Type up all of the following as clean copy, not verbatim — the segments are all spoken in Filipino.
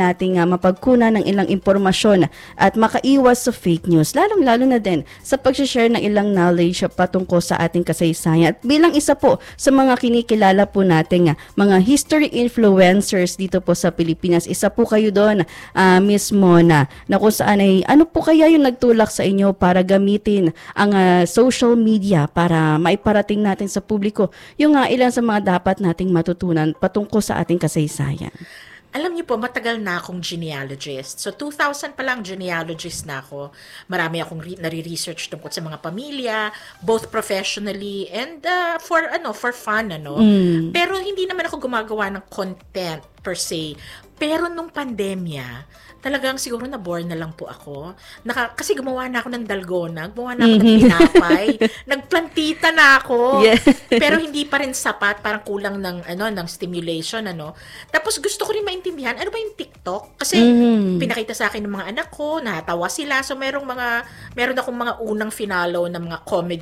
nating mapagkunan ng ilang impormasyon at makaiwas sa fake news, lalong-lalo na din sa pag-share ng ilang knowledge patungkol sa ating kasaysayan. At bilang isa po sa mga kinikilala po nating mga history influencers dito po sa Pilipinas, isa po kayo doon, Miss Mona, na kung saan ay ano po kaya yung nagtulak sa inyo para gamitin ang social media para maiparating natin sa publiko yung ilan sa mga dapat nating matutunan patungkol sa ating kasaysayan? Alam niyo po, matagal na akong genealogist. So, 2000 pa lang genealogist na ako. Marami akong nare-research tungkol sa mga pamilya, both professionally and for fun, Pero hindi naman ako gumagawa ng content per se. Pero nung pandemya, talagang siguro na-bore na lang po ako. Kasi gumawa na ako ng dalgona, gumawa na ako ng tinapay, nagplantita na ako. Yeah. Pero hindi pa rin sapat, parang kulang ng stimulation, Tapos gusto ko rin maintindihan, ano ba yung TikTok? Kasi pinakita sa akin ng mga anak ko, natawa sila. So meron akong mga unang finalo ng mga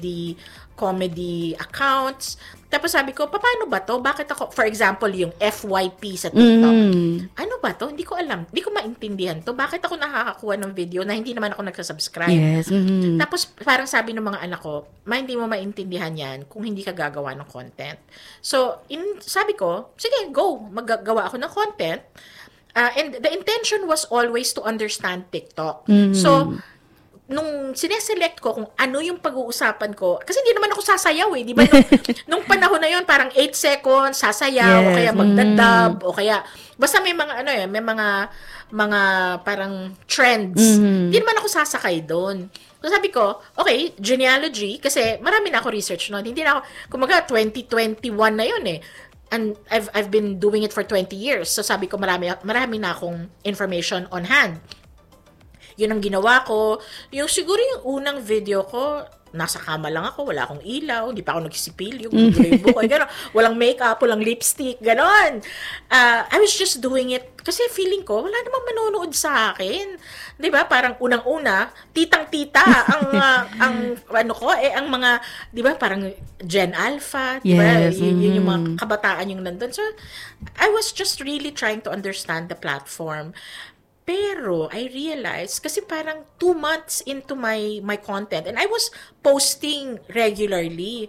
comedy accounts. Tapos sabi ko, paano ba to? Bakit ako, for example, yung FYP sa TikTok. Ano ba to? Hindi ko alam. Hindi ko maintindihan to. Bakit ako nakakakuha ng video na hindi naman ako nagsasubscribe? Yes. Tapos parang sabi ng mga anak ko, hindi mo maintindihan yan kung hindi ka gagawa ng content. So, sabi ko, sige, go. Maggagawa ako ng content. And the intention was always to understand TikTok. So, nung sineselect ko kung ano yung pag-uusapan ko, kasi hindi naman ako sasayaw di ba? Nung panahon na yon parang 8 seconds, sasayaw, yes. O kaya magdadub, o kaya, basta may mga, may mga parang trends. Hindi naman ako sasakay doon. So sabi ko, okay, genealogy, kasi marami na ako research noon. Hindi na ako, kumaga 2021 na yun And I've been doing it for 20 years. So sabi ko, marami na akong information on hand. Yun ang ginawa ko. Yung siguro yung unang video ko, nasa kama lang ako, wala akong ilaw, hindi pa ako nagsisipil, yung buko, gano'n. Walang makeup, walang lipstick, gano'n. I was just doing it kasi feeling ko, wala namang manonood sa akin. 'Di ba? Parang unang-una, titang-tita ang mga 'di ba, parang Gen Alpha, 'di ba? Yes. Yun yung mga kabataan yung nandun. So, I was just really trying to understand the platform. Pero I realized, kasi parang 2 months into my content, and I was posting regularly.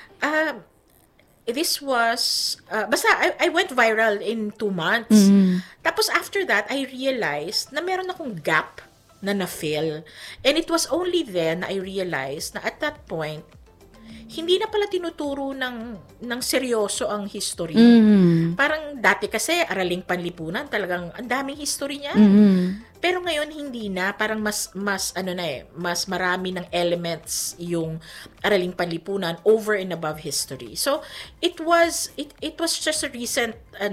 This was, basta I went viral in 2 months. Tapos after that, I realized na meron akong gap na na-fill. And it was only then na I realized na at that point, hindi na pala tinuturo ng seryoso ang history. Parang dati kasi, araling panlipunan, talagang ang daming history niya. Pero ngayon, hindi na. Parang mas marami ng elements yung araling panlipunan over and above history. So, it was just a recent,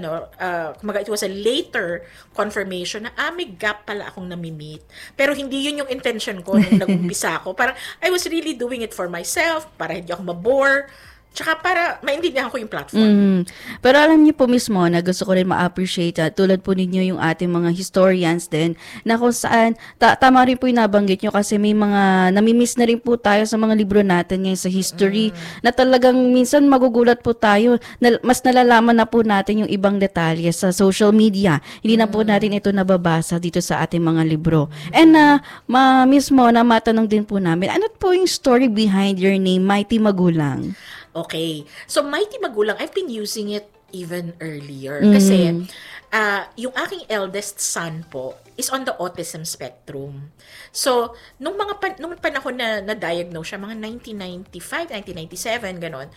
it was a later confirmation na, may gap pala akong nami-meet. Pero hindi yun yung intention ko nung nag-umpisa ako. Parang, I was really doing it for myself, para hindi ako mabore, tsaka para maintindihan ko yung platform. Pero alam niyo po mismo na gusto ko rin ma-appreciate tulad po ninyo yung ating mga historians din na kung saan, tama rin po yung nabanggit nyo kasi may mga namimiss na rin po tayo sa mga libro natin ngayon sa history na talagang minsan magugulat po tayo na mas nalalaman na po natin yung ibang detalye sa social media. Hindi na po natin ito nababasa dito sa ating mga libro. And mismo na matanong din po namin, ano po yung story behind your name, Mighty Magulang? Okay. So, Mighty Magulang, I've been using it even earlier. Kasi, yung aking eldest son po is on the autism spectrum. So, nung panahon na na-diagnose siya, mga 1995, 1997, ganon,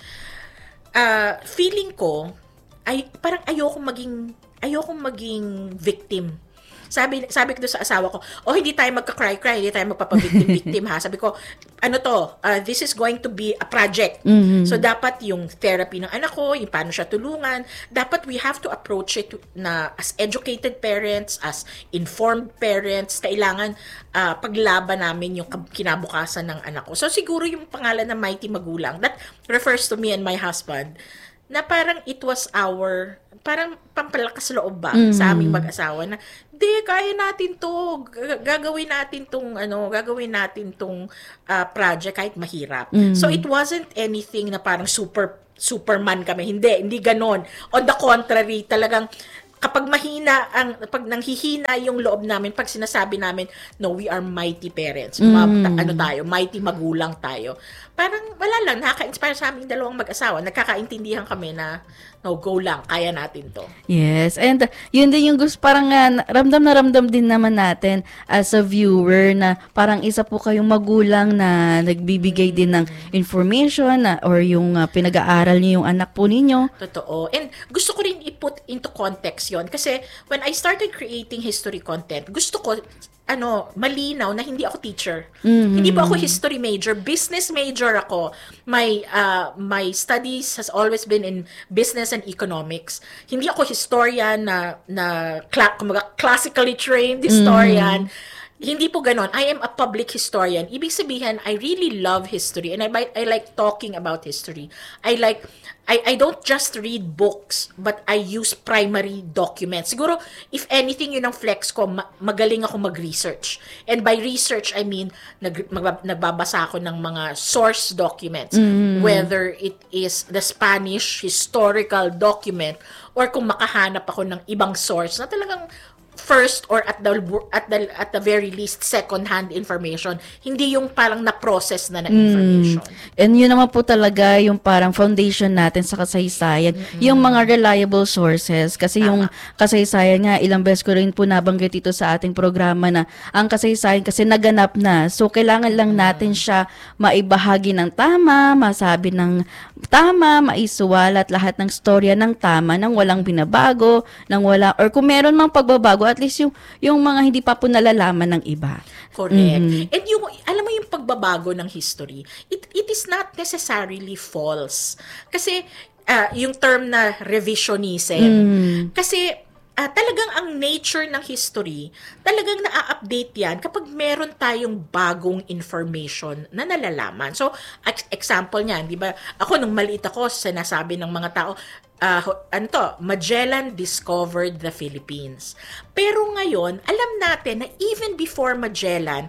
feeling ko, parang ayokong maging victim. Sabi ko doon sa asawa ko, hindi tayo magka-cry-cry, hindi tayo magpapabiktim-biktim ha. Sabi ko, this is going to be a project. So, dapat yung therapy ng anak ko, yung paano siya tulungan, dapat we have to approach it na as educated parents, as informed parents, kailangan paglaban namin yung kinabukasan ng anak ko. So, siguro yung pangalan ng Mighty Magulang, that refers to me and my husband, na parang it was parang pampalakas loob ba sa aming mag-asawa na, kaya natin to, gagawin natin tong project kahit mahirap. So it wasn't anything na parang Superman kami. Hindi ganon. On the contrary, talagang kapag pag nanghihina yung loob namin, pag sinasabi namin, no, we are mighty parents, mighty magulang tayo. Parang wala lang, nakaka-inspire sa aming dalawang mag-asawa. Nagkakaintindihan kami na, no, go lang, kaya natin to. Yes, and yun din yung gusto, parang ramdam na ramdam din naman natin as a viewer na parang isa po kayong magulang na nagbibigay din ng information or yung pinag-aaral niyo yung anak po ninyo. Totoo. And gusto ko rin i-put into context yon kasi when I started creating history content, gusto ko malinaw na hindi ako teacher. Hindi po ako history major, business major ako. My studies has always been in business and economics. Hindi ako historian classically trained historian. Hindi po ganon. I am a public historian. Ibig sabihin, I really love history and I like talking about history. I don't just read books, but I use primary documents. Siguro, if anything, yun ang flex ko, magaling ako mag-research. And by research, I mean, nagbabasa ako ng mga source documents. Whether it is the Spanish historical document or kung makahanap ako ng ibang source na talagang first or at the very least second-hand information, hindi yung parang na-process na information. And yun naman po talaga yung parang foundation natin sa kasaysayan, yung mga reliable sources. Kasi yung kasaysayan nga, ilang beses ko rin po nabanggit ito sa ating programa na ang kasaysayan kasi naganap na. So, kailangan lang natin siya maibahagi ng tama, masabi ng tama, maisuwalat lahat ng storya ng tama, nang walang binabago, or kung meron mang pagbabago, at least yung mga hindi pa po nalalaman ng iba. Correct. And alam mo yung pagbabago ng history, it is not necessarily false. Kasi yung term na revisionism, kasi talagang ang nature ng history, talagang na-update yan kapag meron tayong bagong information na nalalaman. So, example niyan, di ba? Ako, nung maliit ako, sinasabi ng mga tao, Magellan discovered the Philippines. Pero ngayon, alam natin na even before Magellan,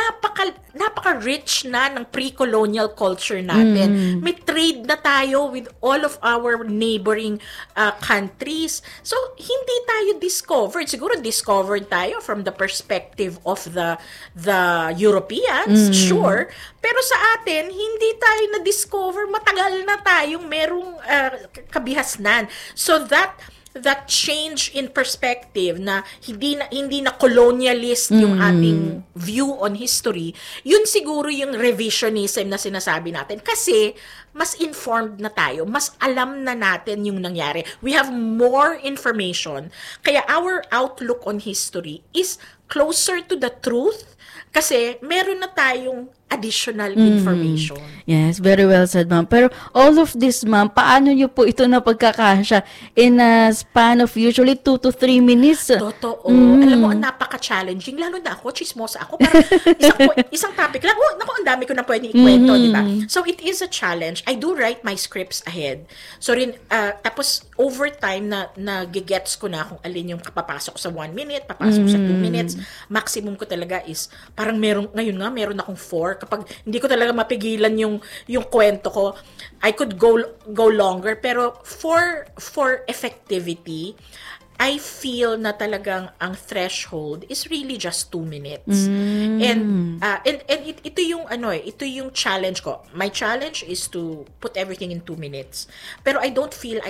napaka-rich na ng pre-colonial culture natin. May trade na tayo with all of our neighboring countries. So, hindi tayo discovered. Siguro discovered tayo from the perspective of the Europeans, sure. Pero sa atin, hindi tayo na-discover. Matagal na tayong merong kabihasnan. So that change in perspective na hindi na colonialist yung ating view on history, yun siguro yung revisionism na sinasabi natin. Kasi mas informed na tayo, mas alam na natin yung nangyari. We have more information. Kaya our outlook on history is closer to the truth kasi meron na tayong additional information. Yes, very well said, ma'am. Pero all of this, ma'am, paano nyo po ito napagkakasya in a span of usually 2 to 3 minutes? Totoo. Alam mo, napaka-challenging. Lalo na ako, chismosa ako. Parang isang topic lang. Naku, ang dami ko na pwedeng ikwento, di ba? So, it is a challenge. I do write my scripts ahead. So, tapos, over time, nagigets ko na kung alin yung papasok sa 1 minute, papasok sa 2 minutes. Maximum ko talaga is, parang ngayon nga, meron akong 4. Kapag hindi ko talaga mapigilan yung kwento ko, I could go longer. Pero for effectivity, I feel na talagang ang threshold is really just 2 minutes. And ito yung challenge ko. My challenge is to put everything in 2 minutes. Pero I don't feel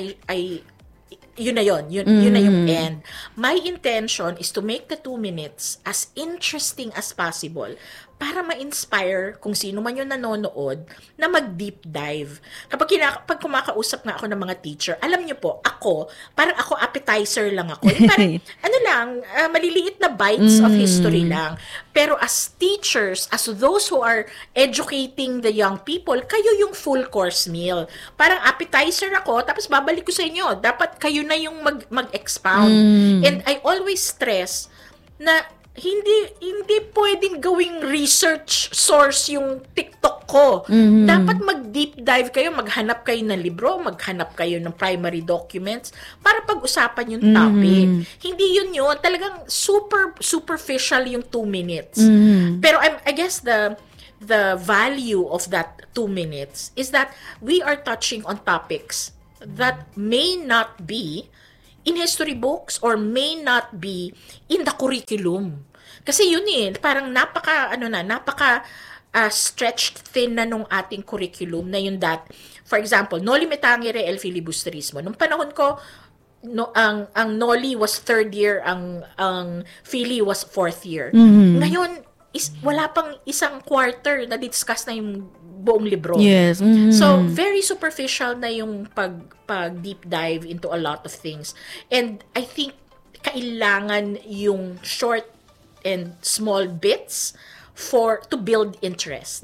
yun na yun na yung end. My intention is to make the 2 minutes as interesting as possible para ma-inspire kung sino man yung nanonood na mag-deep dive. Kapag kumakausap nga ako ng mga teacher, alam niyo po, parang ako appetizer lang ako. Parang, maliliit na bites of history lang. Pero as teachers, as those who are educating the young people, kayo yung full course meal. Parang appetizer ako, tapos babalik ko sa inyo. Dapat kayo na yung mag-expound. And I always stress na hindi pwedeng gawing research source yung TikTok ko. Dapat mag-deep dive kayo, maghanap kayo ng libro, maghanap kayo ng primary documents para pag-usapan yung topic. Hindi yun. Talagang superficial yung 2 minutes. Pero I guess the value of that 2 minutes is that we are touching on topics that may not be in history books or may not be in the curriculum. Kasi yun parang napaka stretched thin na nung ating curriculum na yun that, for example, noli me tangere el filibusterismo. Nung panahon ko, ang Noli was third year, ang Fili was fourth year. Ngayon, wala pang isang quarter na discuss na yung buong libro. Yes. So, very superficial na yung pag deep dive into a lot of things. And I think kailangan yung short and small bits to build interest,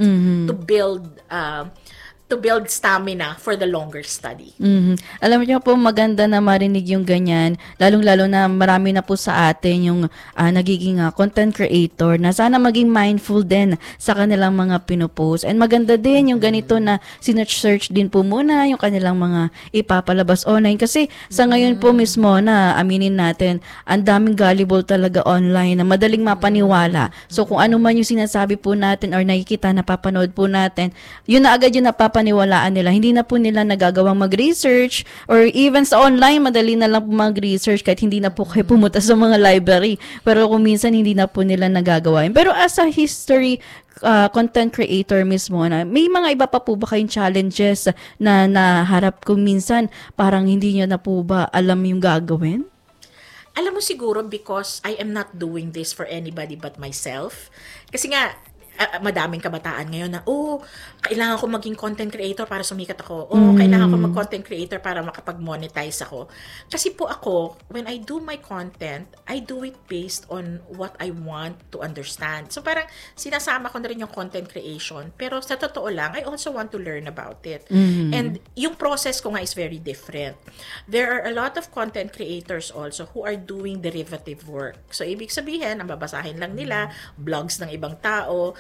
to build stamina for the longer study. Alam niyo po, maganda na marinig yung ganyan, lalong-lalo na marami na po sa atin yung nagiging content creator na sana maging mindful din sa kanilang mga pinopost. And maganda din yung ganito na sinearch din po muna yung kanilang mga ipapalabas online. Kasi sa ngayon po mismo na aminin natin, ang daming gullible talaga online na madaling mapaniwala. So kung ano man yung sinasabi po natin or nakikita, napapanood po natin, yun na agad yung napapaniwalaan nila. Hindi na po nila nagagawang mag-research or even sa online, madali na lang po mag-research kahit hindi na po kayo pumunta sa mga library. Pero kung minsan hindi na po nila nagagawa. Pero as a history content creator mismo, may mga iba pa po ba kayong challenges na naharap kung minsan parang hindi nyo na po ba alam yung gagawin? Alam mo siguro because I am not doing this for anybody but myself. Kasi nga, madaming kabataan ngayon na, kailangan ko maging content creator para sumikat ako. Kailangan ko mag-content creator para makapag-monetize ako. Kasi po ako, when I do my content, I do it based on what I want to understand. So parang sinasama ko na rin yung content creation. Pero sa totoo lang, I also want to learn about it. And yung process ko nga is very different. There are a lot of content creators also who are doing derivative work. So ibig sabihin, ang babasahin lang nila, blogs ng ibang tao,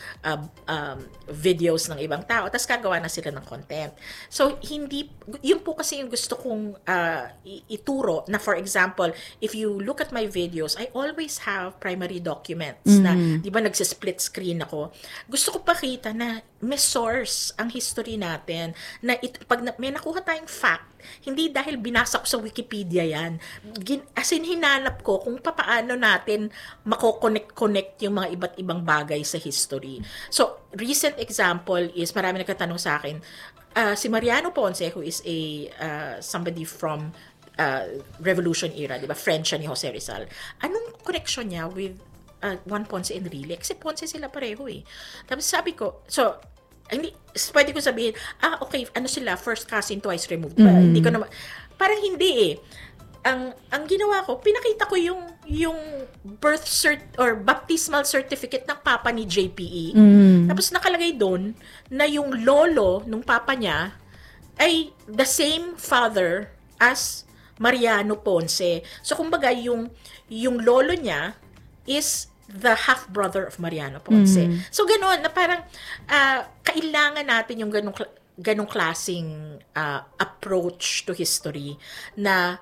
videos ng ibang tao, tapos gagawa na sila ng content. So, yun po kasi yung gusto kong ituro na, for example, if you look at my videos, I always have primary documents na, di ba, nagsisplit screen ako. Gusto ko pakita na may source ang history natin, na pag may nakuha tayong fact, hindi dahil binasa ko sa Wikipedia yan. As in, hinanap ko kung paano natin mako-connect yung mga iba't ibang bagay sa history. So, recent example is, marami nagkatanong sa akin, si Mariano Ponce, who is somebody from Revolution era, di ba? Friend siya ni Jose Rizal. Anong connection niya with Juan Ponce Enrile? Kasi Ponce sila pareho eh. Tapos sabi ko, hindi, pwede ko sabihin, okay, sila, first cousin, twice removed. Hindi ko naman, parang hindi eh. Ang ginawa ko, pinakita ko yung birth or baptismal certificate ng papa ni JPE. Tapos nakalagay doon na yung lolo nung papa niya ay the same father as Mariano Ponce. So kumbaga yung lolo niya is the half-brother of Mariano Ponce. So, gano'n, na parang kailangan natin yung ganong klaseng approach to history na,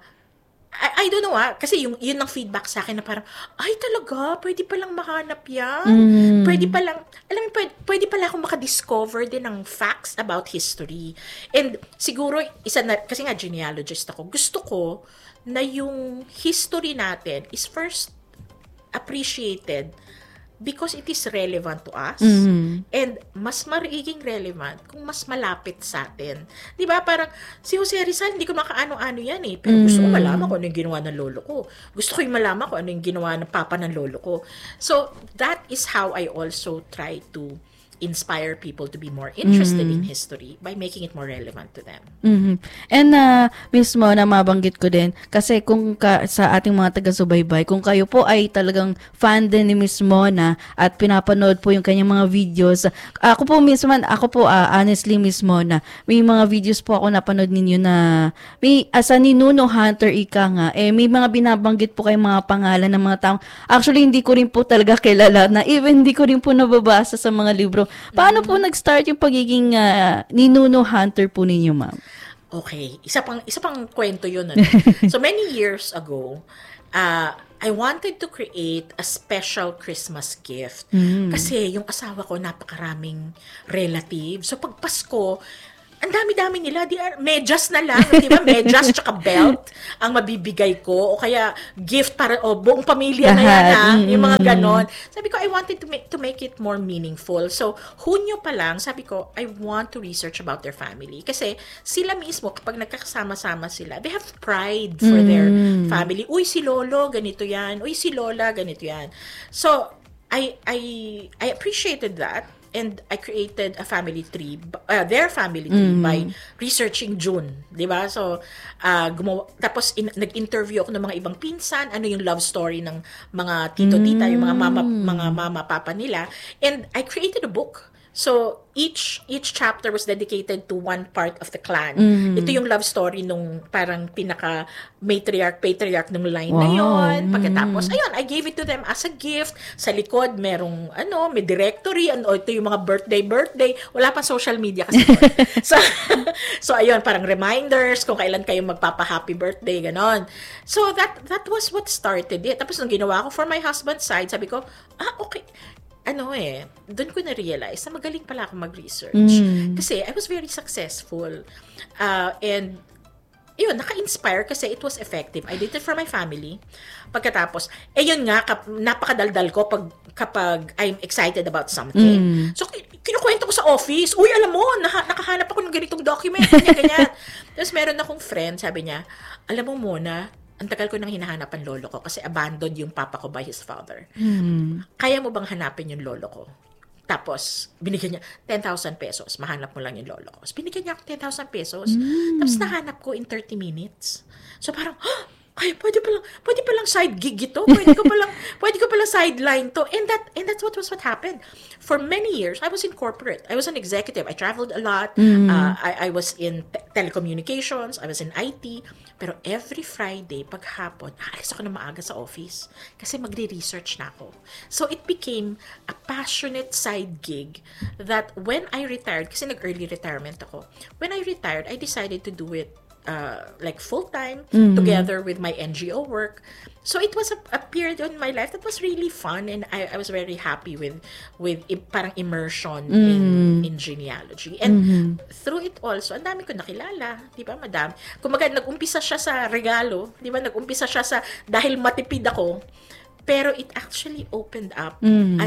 I don't know kasi yun ang feedback sa akin na parang, ay talaga, pwede palang mahanap yan. Pwede palang, pwede pala akong makadiscover din ng facts about history. And siguro, kasi nga genealogist ako, gusto ko na yung history natin is first appreciated because it is relevant to us and mas magiging relevant kung mas malapit sa atin. Di ba? Parang si Jose Rizal, hindi ko makaano-ano yan eh. Pero gusto ko malaman kung ano yung ginawa ng lolo ko. Gusto ko yung malaman kung ano yung ginawa ng papa ng lolo ko. So, that is how I also try to inspire people to be more interested in history by making it more relevant to them. And mismo na mabanggit ko din, kasi kung sa ating mga taga-subaybay, kung kayo po ay talagang fan din ni Miss Mona at pinapanood po yung kanyang mga videos, ako po honestly Miss Mona, may mga videos po ako napanood ninyo na may as a Ninuno Hunter ika nga, may mga binabanggit po kayong mga pangalan ng mga taong actually hindi ko rin po talaga kilala, na even hindi ko rin po nababasa sa mga libro. Paano po nag-start yung pagiging Ninuno Hunter po ninyo, ma'am? Okay, isa pang kwento yun. So many years ago, I wanted to create a special Christmas gift. Kasi yung asawa ko, napakaraming relatives. So pag Pasko, ang dami-dami nila, medyas na lang, di ba? Medyas tsaka belt ang mabibigay ko, o kaya gift para, buong pamilya na yan, yung mga ganon. Sabi ko, I wanted to make it more meaningful. So, Hunyo pa lang, sabi ko, I want to research about their family. Kasi, sila mismo, kapag nagkakasama-sama sila, they have pride for their family. Uy, si Lolo, ganito yan. Uy, si Lola, ganito yan. So, I appreciated that. And I created a family tree, their family tree, by researching June, di ba? So, tapos nag-interview ako ng mga ibang pinsan, ano yung love story ng mga tito-tita, yung mga mama, papa nila. And I created a book. So, each chapter was dedicated to one part of the clan. Ito yung love story nung parang pinaka patriarch nung line na yon. Pagkatapos, ayun, I gave it to them as a gift. Sa likod, merong, may directory, ito yung mga birthday. Wala pa social media kasi. So, ayun, parang reminders kung kailan kayo magpapa-happy birthday, ganon. So, that was what started it. Tapos, nung ginawa ko for my husband's side, sabi ko, okay. Doon ko na-realize na magaling pala ako mag-research. Kasi I was very successful. And, yun, naka-inspire kasi it was effective. I did it for my family. Pagkatapos, yun nga, napakadaldal ko kapag I'm excited about something. So, kinukwento ko sa office, uy, alam mo, nakahanap ako ng ganitong document, ganyan. Tapos, meron akong friend, sabi niya, alam mo muna, ang tagal ko nang hinahanap ang lolo ko kasi abandoned yung papa ko by his father. Kaya mo bang hanapin yung lolo ko? Tapos, binigyan niya 10,000 pesos. Mahanap mo lang yung lolo ko. Tapos, binigyan niya ako 10,000 pesos. Tapos, nahanap ko in 30 minutes. So, parang, ay, pwede palang side gig ito. Pwede ko palang sideline to. And that's what happened. For many years, I was in corporate. I was an executive. I traveled a lot. I was in telecommunications. I was in IT. Pero every Friday, paghapon, aalis ako na maaga sa office. Kasi magre-research na ako. So, it became a passionate side gig that when I retired, kasi nag-early retirement ako, when I retired, I decided to do it like full-time together with my NGO work. So it was a period in my life that was really fun, and I was very happy with parang immersion in genealogy. And through it also, ang dami ko nakilala, di ba, madam? Kumaga, nag-umpisa siya sa regalo, di ba? Nag-umpisa siya sa dahil matipid ako, pero it actually opened up a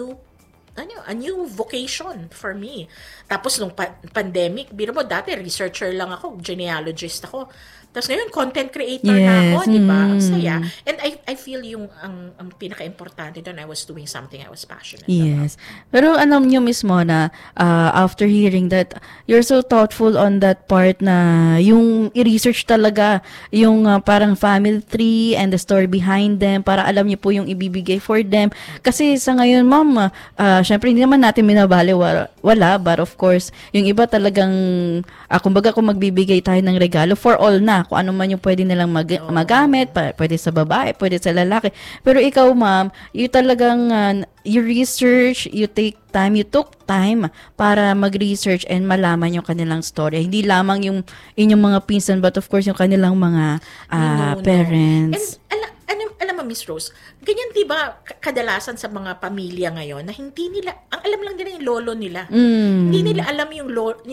new vocation for me. Tapos nung pandemic, biro mo, dati researcher lang ako, genealogist ako. Tapos ngayon, content creator na ako, di ba? Ang saya. And I feel yung ang pinaka-importante doon, I was doing something I was passionate about. Pero alam nyo, Miss Mona, after hearing that, you're so thoughtful on that part na yung i-research talaga yung parang family tree and the story behind them para alam nyo po yung ibibigay for them. Kasi sa ngayon, ma'am, syempre hindi naman natin minabali wala, but of course, yung iba talagang, kumbaga kung magbibigay tayo ng regalo, for all na, kung ano man yung pwede nilang magamit, pwede sa babae, pwede sa lalaki. Pero ikaw, ma'am, you talagang, you research, you took time para mag-research and malaman yung kanilang story. Hindi lamang yung inyong mga pinsan, but of course, yung kanilang mga parents. And alam mo, Miss Rose, ganyan diba kadalasan sa mga pamilya ngayon na hindi nila, ang alam lang nila yung lolo nila. Hindi nila alam yung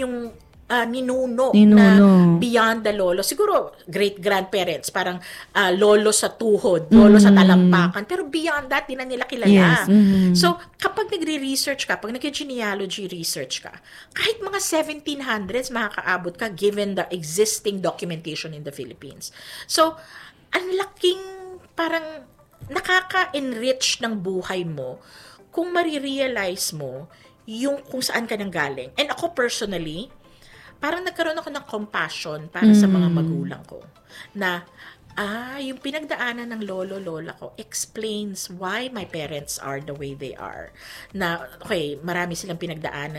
ninuno na beyond the lolo. Siguro, great-grandparents, parang lolo sa tuhod, lolo sa talampakan, pero beyond that, di na nila kilala. So, kapag nagre-research ka, pag nag-genealogy research ka, kahit mga 1700s, makakaabot ka given the existing documentation in the Philippines. So, ang laking parang nakaka-enrich ng buhay mo kung marirealize mo yung kung saan ka nanggaling. And ako personally, parang nagkaroon ako ng compassion para sa mga magulang ko na yung pinagdaanan ng lolo-lola ko explains why my parents are the way they are. Na, okay, marami silang pinagdaanan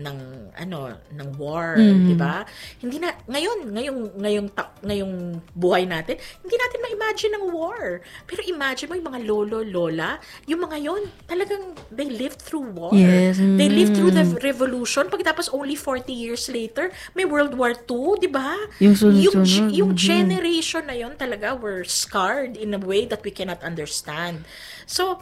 ng war, di ba? Hindi na, ngayong buhay natin, hindi natin ma-imagine ang war. Pero imagine mo yung mga lolo-lola, yung mga yon talagang they lived through war. They lived through the revolution. Pagkatapos only 40 years later, may World War II, di ba? Yung generation na yon talaga were scarred in a way that we cannot understand. So,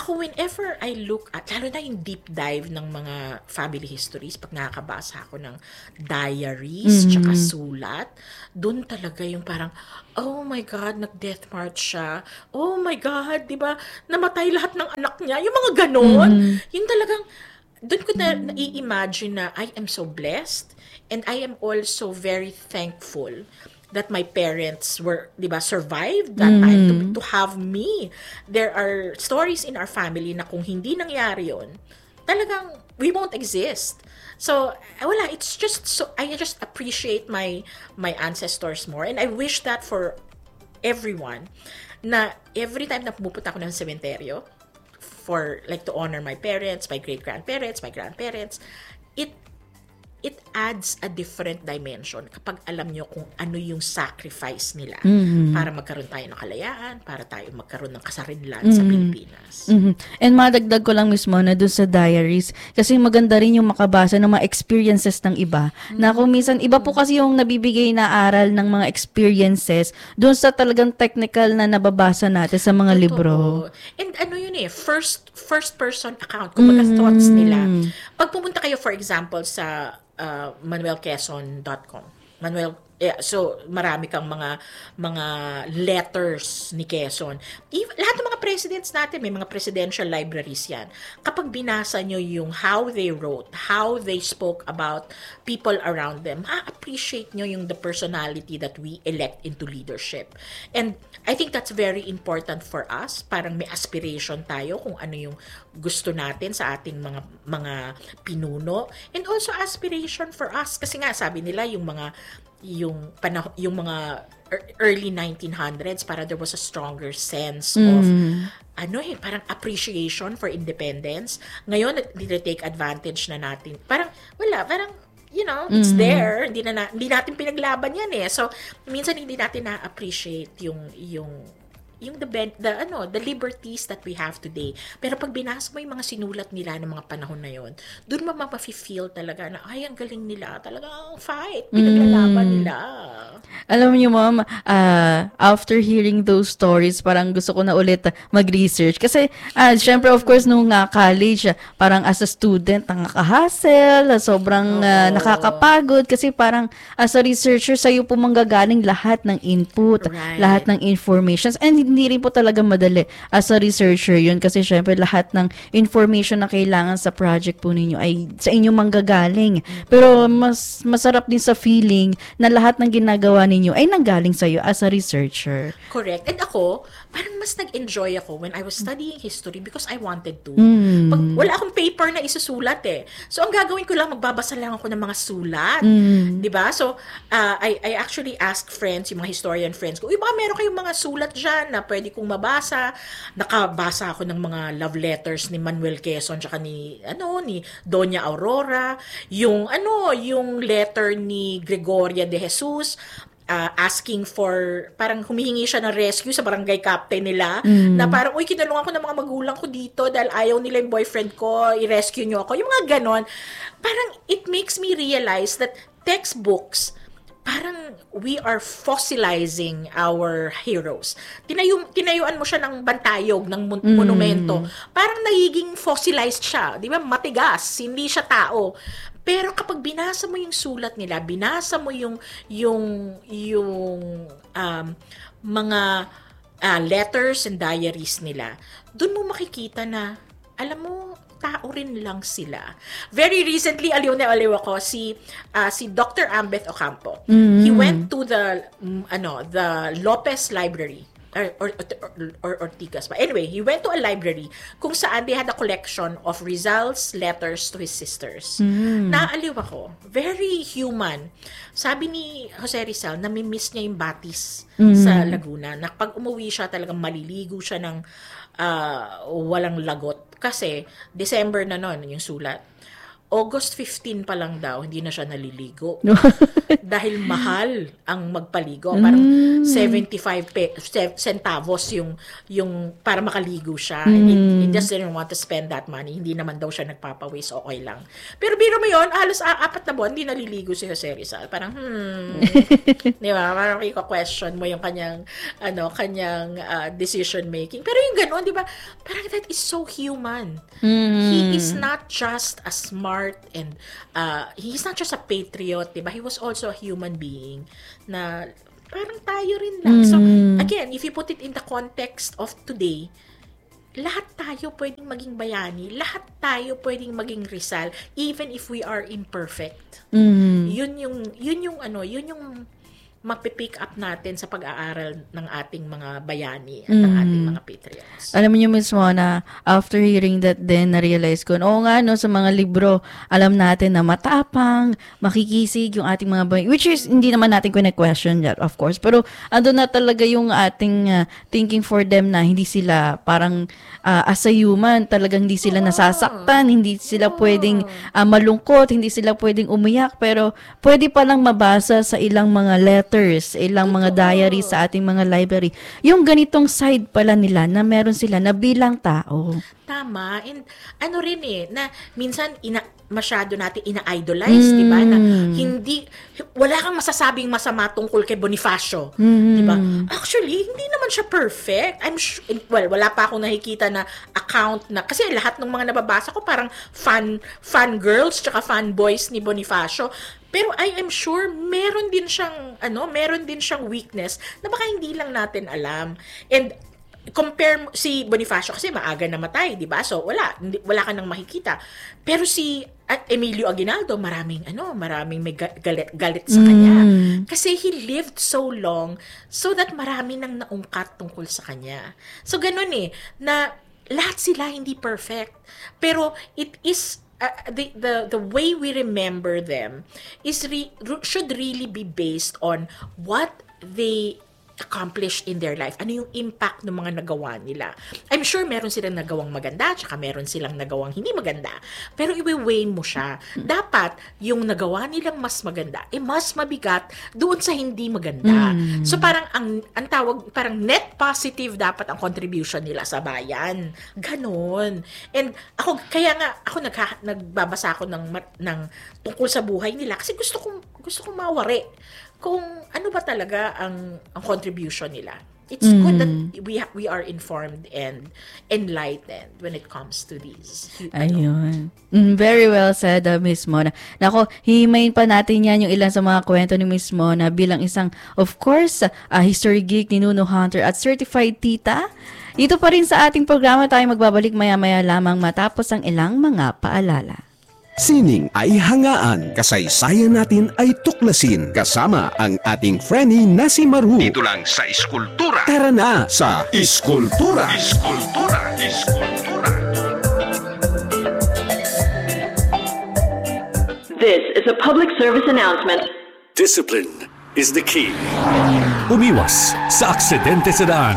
ako, whenever I look at, lalo na yung deep dive ng mga family histories, pag nakakabasa ako ng diaries, tsaka sulat, dun talaga yung parang, oh my God, nag-death march siya. Oh my God, di ba? Namatay lahat ng anak niya. Yung mga ganon. Yung talagang, dun ko na nai-imagine na I am so blessed and I am also very thankful that my parents were, di ba, survived that time to have me. There are stories in our family na kung hindi nangyari yun, talagang we won't exist. So, wala, it's just so, I just appreciate my ancestors more, and I wish that for everyone, na every time na pumupunta ako ng sementeryo, for, like, to honor my parents, my great-grandparents, my grandparents, it adds a different dimension kapag alam nyo kung ano yung sacrifice nila para magkaroon tayo ng kalayaan, para tayo magkaroon ng kasarinlan sa Pilipinas. And madagdag ko lang mismo na doon sa diaries, kasi maganda rin yung makabasa ng mga experiences ng iba. Na kung minsan, iba po kasi yung nabibigay na aral ng mga experiences doon sa talagang technical na nababasa natin sa mga libro. And ano yun first person account, kumbaga thoughts nila. Pag pumunta kayo, for example, sa manuelquezon.com. So marami kang mga letters ni Quezon. Lahat ng mga presidents natin, may mga presidential libraries yan. Kapag binasa nyo yung how they wrote, how they spoke about people around them, appreciate nyo yung the personality that we elect into leadership. And I think that's very important for us. Parang may aspiration tayo kung ano yung gusto natin sa ating mga pinuno. And also aspiration for us. Kasi nga, sabi nila yung mga early 1900s, para there was a stronger sense of parang appreciation for independence. Ngayon, take advantage na natin. Parang it's there. Hindi natin pinaglaban yan So minsan hindi natin na-appreciate the liberties that we have today. Pero pag binasa mo yung mga sinulat nila ng mga panahon na yon, doon mo mafe-feel talaga na, ay, ang galing nila. Talagang fight. Pinaglalaban nila. Alam niyo, ma'am, after hearing those stories, parang gusto ko na ulit mag-research. Kasi, syempre, of course, nung college, parang as a student, nakaka-hassle, sobrang nakakapagod. Kasi parang, as a researcher, sa'yo po manggagaling lahat ng input, lahat ng informations. And hindi rin po talaga madali as a researcher yun. Kasi, syempre, lahat ng information na kailangan sa project po ninyo ay sa inyo manggagaling. Pero, mas masarap din sa feeling na lahat ng ginagawa ninyo ay nanggaling sa'yo as a researcher. Correct. And ako, parang mas nag-enjoy ako when I was studying history because I wanted to. Wala akong paper na isusulat So, ang gagawin ko lang, magbabasa lang ako ng mga sulat. Diba? So, I actually ask friends, yung mga historian friends ko, baka meron kayong mga sulat dyan na pwede kong mabasa. Nakabasa ako ng mga love letters ni Manuel Quezon tsaka ni Doña Aurora. Yung letter ni Gregoria de Jesus, asking for, parang humihingi siya ng rescue sa barangay captain nila, na parang, kinalungan ko ng mga magulang ko dito dahil ayaw nila yung boyfriend ko, i-rescue nyo ako. Yung mga ganon. Parang, it makes me realize that textbooks, parang we are fossilizing our heroes. Tinayuan mo siya ng bantayog, ng monumento. Parang nagiging fossilized siya. Di ba? Matigas. Hindi siya tao. Pero kapag binasa mo yung sulat nila, binasa mo yung mga letters and diaries nila, dun mo makikita na, alam mo, tao rin lang sila. Very recently, aliw na aliw ako, si Dr. Ambeth Ocampo. He went to the Lopez Library, or Ortigas pa. Anyway, he went to a library kung saan they had a collection of Rizal's letters to his sisters. Naaliw ako. Very human. Sabi ni Jose Rizal, nami-miss niya yung batis sa Laguna. Na pag umuwi siya, talagang maliligo siya ng walang lagot. Kasi, December na nun, yung sulat. August 15 pa lang daw, hindi na siya naliligo. Dahil mahal ang magpaligo. Parang 75 centavos yung para makaligo siya. He just didn't want to spend that money. Hindi naman daw siya nagpapawis, okay lang. Pero biro mo yun, halos 4 na buwan, hindi naliligo si Jose Rizal. Parang, di ba? Parang question mo yung kanyang decision making. Pero yung gano'n, di ba? Parang that is so human. He is not just a smart and he's not just a patriot, diba? He was also a human being na parang tayo rin lang. So, again, if you put it in the context of today, lahat tayo pwedeng maging bayani, lahat tayo pwedeng maging Rizal, even if we are imperfect. Yun yung mapipick up natin sa pag-aaral ng ating mga bayani at ng ating mga patriots. Alam niyo, Ms. Mona, after hearing that din, na-realize ko, oo nga, no, sa mga libro, alam natin na matapang, makikisig yung ating mga bayani, which is, hindi naman natin question that, of course. Pero, ando na talaga yung ating thinking for them na hindi sila parang as a human, talagang hindi sila nasasaktan, hindi sila pwedeng malungkot, hindi sila pwedeng umiyak, pero pwede palang mabasa sa ilang mga letters, ilang mga diaries sa ating mga library. Yung ganitong side pala nila na meron sila na bilang tao. Tama. And ano rin na minsan masyado natin ina-idolize, di ba? Na wala kang masasabing masama tungkol kay Bonifacio, di ba? Actually, hindi naman siya perfect. Wala pa akong nakikita na account na, kasi lahat ng mga nababasa ko parang fan girls tsaka fan boys ni Bonifacio. Pero I am sure meron din siyang weakness na baka hindi lang natin alam. And compare si Bonifacio kasi maaga namatay, di ba? So wala ka nang makikita. Pero si Emilio Aguinaldo, maraming may galit sa kanya. Kasi he lived so long so that marami nang naungkat tungkol sa kanya. So ganun na lahat sila hindi perfect. Pero it is the way we remember them should really be based on what they accomplished in their life. Ano yung impact ng mga nagawa nila. I'm sure meron silang nagawang maganda, tsaka meron silang nagawang hindi maganda. Pero i-weigh mo siya. Dapat yung nagawa nilang mas maganda, mas mabigat doon sa hindi maganda. So parang ang tawag, parang net positive dapat ang contribution nila sa bayan. Ganon. And ako nagbabasa ako ng tungkol sa buhay nila kasi gusto kong mawari kung ano ba talaga ang contribution nila. It's good that we are informed and enlightened when it comes to these. Ayun. Very well said, Miss Mona. Nako, himayin pa natin yan yung ilan sa mga kwento ni Miss Mona bilang isang, of course, history geek ni Nuno Hunter at certified tita. Dito pa rin sa ating programa tayo magbabalik maya-maya lamang matapos ang ilang mga paalala. Sining ay hangaan, kasaysayan natin ay tuklasin kasama ang ating friendly na si Maru. Dito lang sa Iskultura. Tara na sa Iskultura. Iskultura. Iskultura. This is a public service announcement. Discipline is the key. Umiwas sa aksidente sa daan.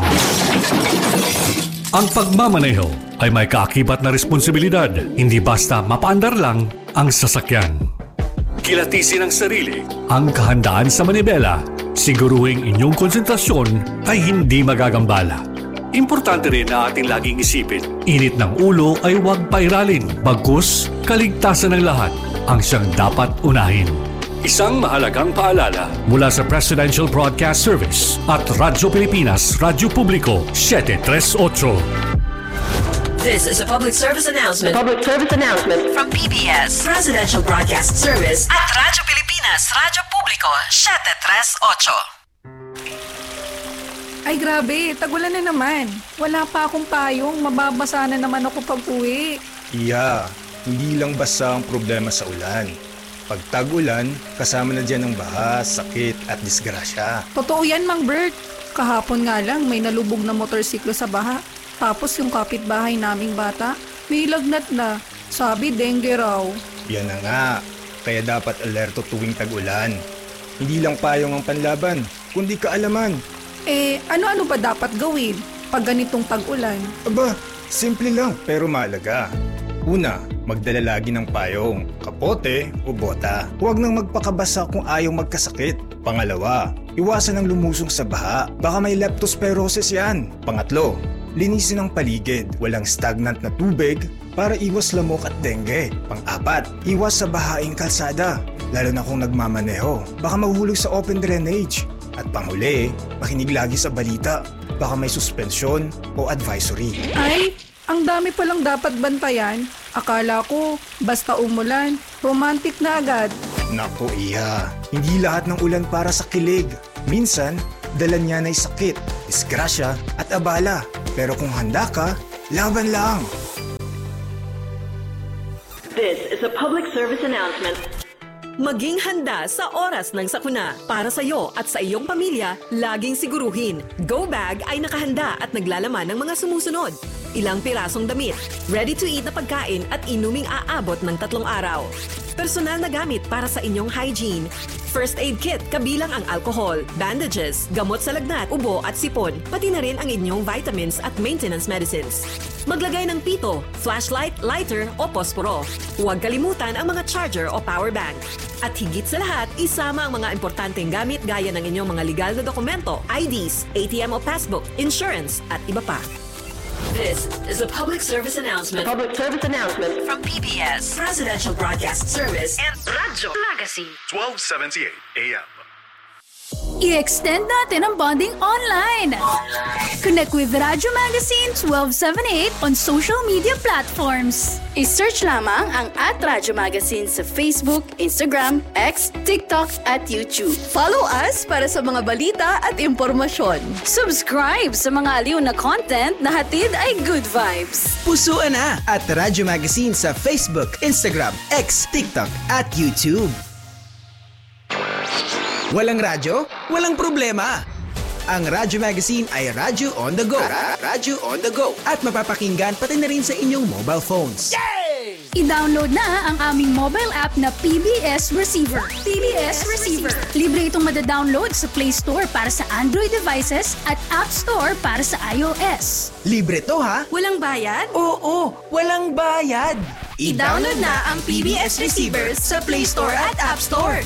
Ang pagmamaneho ay may kaakibat na responsibilidad, hindi basta mapaandar lang ang sasakyan. Kilatisin ang sarili, ang kahandaan sa manibela, siguruhing inyong konsentrasyon ay hindi magagambala. Importante rin na ating laging isipin, init ng ulo ay huwag pairalin, bagkus kaligtasan ng lahat ang siyang dapat unahin. Isang mahalagang paalala mula sa Presidential Broadcast Service at Radyo Pilipinas, Radyo Publiko, 738. This is a public service announcement. Public service announcement From PBS, Presidential Broadcast Service at Radyo Pilipinas, Radyo Publiko, 738. Ay grabe, tagulan na naman. Wala pa akong payong, mababasa na naman ako pag-uwi. Iya, hindi lang basta ang problema sa ulan. Pag tag-ulan, kasama na dyan ang baha, sakit at disgrasya. Totoo yan, Mang Bert. Kahapon nga lang may nalubog na motorsiklo sa baha. Tapos yung kapitbahay naming bata, may lagnat na. Sabi, dengue raw. Yan na nga, kaya dapat alerto tuwing tag-ulan. Hindi lang payong ang panlaban, kundi kaalaman. Ano-ano ba dapat gawin pag ganitong tag-ulan? Aba, simple lang pero mahalaga. Una, Magdala lagi ng payong, kapote o bota. Huwag nang magpakabasa kung ayaw magkasakit. Pangalawa, iwasan ang lumusong sa baha. Baka may leptospirosis yan. Pangatlo, linisin ang paligid. Walang stagnant na tubig para iwas lamok at dengue. Pang-apat, iwas sa bahaing kalsada. Lalo na kung nagmamaneho. Baka mahuhulog sa open drainage. At panghuli, makinig lagi sa balita. Baka may suspensyon o advisory. Ay, ang dami palang dapat bantayan. Akala ko, basta umulan, romantic na agad. Naku iya, hindi lahat ng ulan para sa kilig. Minsan, dala niya na'y sakit, disgrasya at abala. Pero kung handa ka, laban lang. This is a public service announcement. Maging handa sa oras ng sakuna. Para sa iyo at sa iyong pamilya, laging siguruhin. Go Bag ay nakahanda at naglalaman ng mga sumusunod. Ilang pirasong damit, ready-to-eat na pagkain at inuming aabot ng 3 araw. Personal na gamit para sa inyong hygiene. First aid kit kabilang ang alcohol, bandages, gamot sa lagnat, ubo at sipon, pati na rin ang inyong vitamins at maintenance medicines. Maglagay ng pito, flashlight, lighter o posporo. Huwag kalimutan ang mga charger o power bank. At higit sa lahat, isama ang mga importanteng gamit gaya ng inyong mga legal na dokumento, IDs, ATM o passbook, insurance at iba pa. This is a public service announcement Public service announcement. from PBS, Presidential Broadcast Service, and Radyo Magazine. 1278 AM. I-extend natin ang bonding online. Connect with Radyo Magazine 1278 on social media platforms. I-search lamang ang @Radyo Magazine sa Facebook, Instagram, X, TikTok at YouTube. Follow us para sa mga balita at impormasyon. Subscribe sa mga aliw na content na hatid ay good vibes. Pusuan na at Radyo Magazine sa Facebook, Instagram, X, TikTok at YouTube. Walang radyo? Walang problema! Ang Radyo Magazine ay radyo on the go. Radyo on the go. At mapapakinggan pati na rin sa inyong mobile phones. I-download na ang aming mobile app na PBS Receiver. PBS Receiver. Libre itong madadownload sa Play Store para sa Android devices at App Store para sa iOS. Libre to ha? Walang bayad? Oo, walang bayad! I-download na ang PBS Receiver sa Play Store at App Store.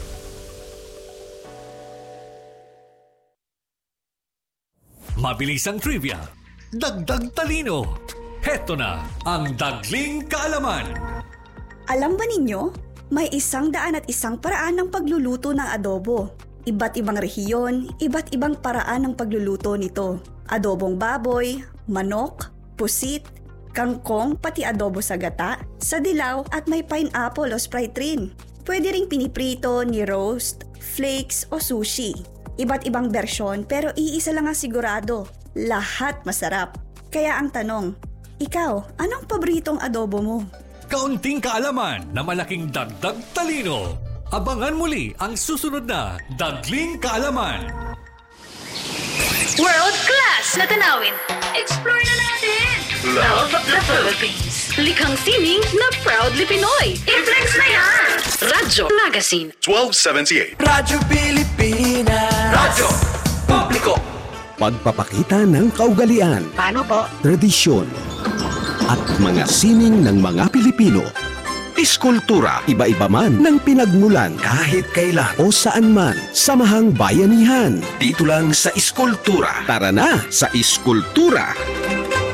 Mabilis ang trivia, dagdag talino. Heto na ang Dagling Kaalaman. Alam ba ninyo, may 101 paraan ng pagluluto ng adobo. Iba't ibang rehiyon, iba't ibang paraan ng pagluluto nito. Adobong baboy, manok, pusit, kangkong, pati adobo sa gata, sa dilaw at may pineapple o Sprite rin. Pwede ring piniprito, ni-roast, flakes o sushi. Iba't ibang bersyon pero iisa lang ang sigurado, lahat masarap. Kaya ang tanong, ikaw, anong paboritong adobo mo? Kaunting kaalaman na malaking dagdag talino. Abangan muli ang susunod na Dagling Kaalaman. World class na tanawin. Explore na natin. Love the Philippines. Likhang sining na proudly Pinoy. I-flex na yan. Radyo Magazine 1278. Radyo Pilipinas. Radyo Publiko. Pagpapakita ng kaugalian, Paano po? tradisyon, at mga sining ng mga Pilipino. Iskultura, iba-iba man ng pinagmulan kahit kailan o saan man. Samahang bayanihan, dito lang sa Iskultura. Tara na sa Iskultura!